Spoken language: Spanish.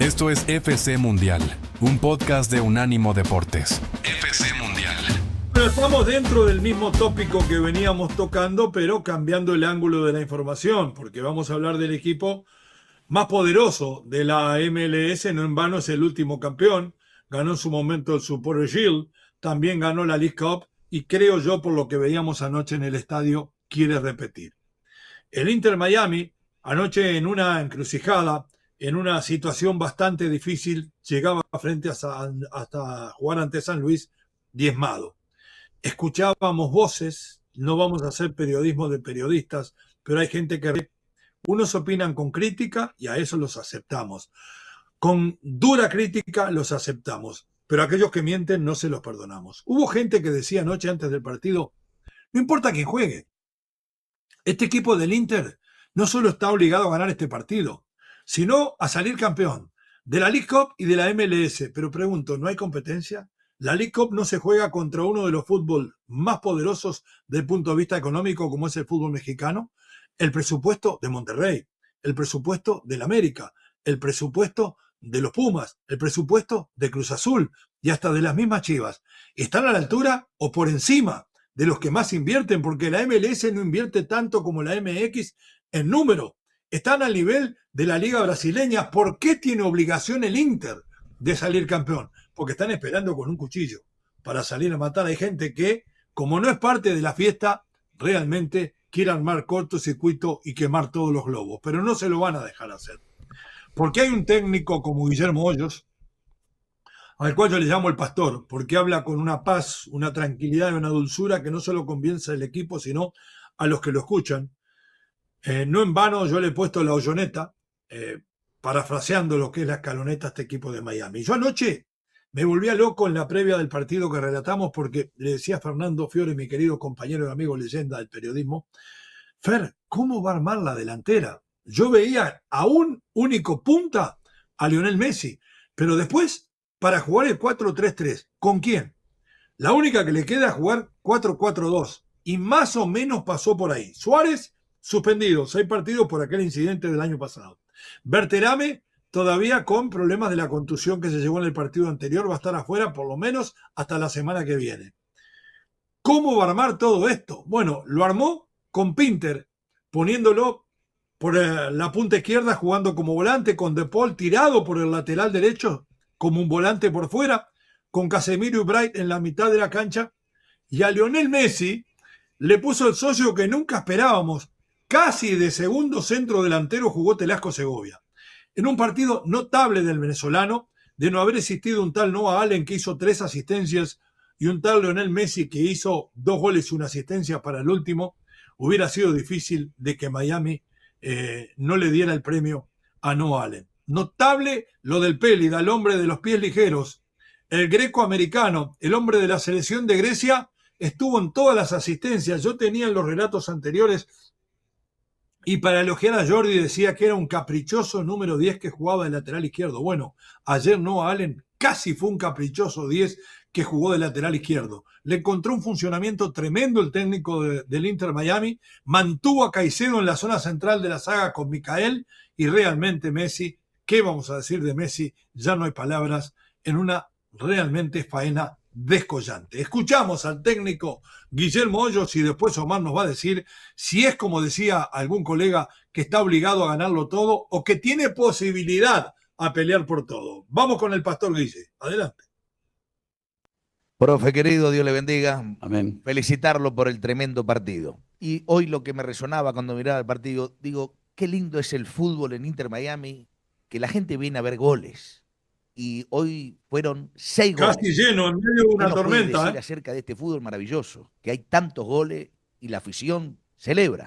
Esto es FC Mundial, un podcast de Unánimo Deportes. FC Mundial. Bueno, estamos dentro del mismo tópico que veníamos tocando, pero cambiando el ángulo de la información, porque vamos a hablar del equipo más poderoso de la MLS. No en vano es el último campeón, ganó en su momento el Supporter Shield, también ganó la League Cup y creo yo, por lo que veíamos anoche en el estadio, quiere repetir. El Inter Miami, anoche en una encrucijada, en una situación bastante difícil, llegaba frente hasta jugar ante San Luis diezmado. Escuchábamos voces, no vamos a hacer periodismo de periodistas, pero hay gente que unos opinan con crítica y a eso los aceptamos. Con dura crítica los aceptamos, pero aquellos que mienten no se los perdonamos. Hubo gente que decía anoche antes del partido, no importa quién juegue, este equipo del Inter no solo está obligado a ganar este partido, sino a salir campeón de la League Cup y de la MLS. Pero pregunto, ¿no hay competencia? La League Cup no se juega contra uno de los fútbol más poderosos desde el punto de vista económico como es el fútbol mexicano. El presupuesto de Monterrey, el presupuesto del América, el presupuesto de los Pumas, el presupuesto de Cruz Azul y hasta de las mismas Chivas. ¿Están a la altura o por encima de los que más invierten? Porque la MLS no invierte tanto como la MX en número. Están al nivel de la Liga Brasileña. ¿Por qué tiene obligación el Inter de salir campeón? Porque están esperando con un cuchillo para salir a matar. Hay gente que, como no es parte de la fiesta, realmente quiere armar cortocircuito y quemar todos los globos. Pero no se lo van a dejar hacer. Porque hay un técnico como Guillermo Hoyos, al cual yo le llamo el pastor, porque habla con una paz, una tranquilidad y una dulzura que no solo convence al equipo, sino a los que lo escuchan. No en vano yo le he puesto la hoyoneta, parafraseando lo que es la escaloneta a este equipo de Miami. Yo anoche me volvía loco en la previa del partido que relatamos porque le decía a Fernando Fiore, mi querido compañero y amigo leyenda del periodismo, Fer, ¿cómo va a armar la delantera? Yo veía a un único punta, a Lionel Messi, pero después, para jugar el 4-3-3, ¿con quién? La única que le queda es jugar 4-4-2, y más o menos pasó por ahí. Suárez, suspendido, 6 partidos por aquel incidente del año pasado. Berterame, todavía con problemas de la contusión que se llevó en el partido anterior, va a estar afuera por lo menos hasta la semana que viene. ¿Cómo va a armar todo esto? Bueno, lo armó con Pinter, poniéndolo por la punta izquierda, jugando como volante, con De Paul tirado por el lateral derecho, como un volante por fuera, con Casemiro y Bright en la mitad de la cancha, y a Lionel Messi le puso el socio que nunca esperábamos, casi de segundo centro delantero jugó Telasco Segovia. En un partido notable del venezolano, de no haber existido un tal Noah Allen que hizo 3 asistencias y un tal Lionel Messi que hizo 2 goles y una asistencia para el último, hubiera sido difícil de que Miami no le diera el premio a Noah Allen. Notable lo del Pélida, el hombre de los pies ligeros, el greco-americano, el hombre de la selección de Grecia, estuvo en todas las asistencias. Yo tenía en los relatos anteriores y para elogiar a Jordi decía que era un caprichoso número 10 que jugaba de lateral izquierdo. Bueno, ayer Noah Allen casi fue un caprichoso 10 que jugó de lateral izquierdo. Le encontró un funcionamiento tremendo el técnico del Inter Miami, mantuvo a Caicedo en la zona central de la saga con Micael y realmente Messi, ¿qué vamos a decir de Messi? Ya no hay palabras, en una realmente faena descollante. Escuchamos al técnico Guillermo Hoyos y después Omar nos va a decir si es como decía algún colega que está obligado a ganarlo todo o que tiene posibilidad a pelear por todo. Vamos con el pastor Guille. Adelante. Profe querido, Dios le bendiga. Amén. Felicitarlo por el tremendo partido. Y hoy lo que me resonaba cuando miraba el partido, digo, qué lindo es el fútbol en Inter Miami, que la gente viene a ver goles. Y hoy fueron 6 goles. Casi lleno, en medio de una tormenta. tormenta. Decir acerca de este fútbol maravilloso, que hay tantos goles y la afición celebra.